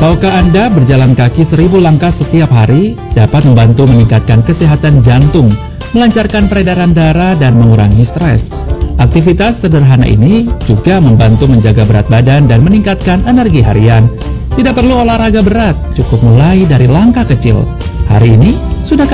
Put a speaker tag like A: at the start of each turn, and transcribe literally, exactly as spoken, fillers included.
A: Tahukah Anda berjalan kaki seribu langkah setiap hari dapat membantu meningkatkan kesehatan jantung, melancarkan peredaran darah, dan mengurangi stres? Aktivitas sederhana ini juga membantu menjaga berat badan dan meningkatkan energi harian. Tidak perlu olahraga berat, cukup mulai dari langkah kecil. Hari ini, sudahkah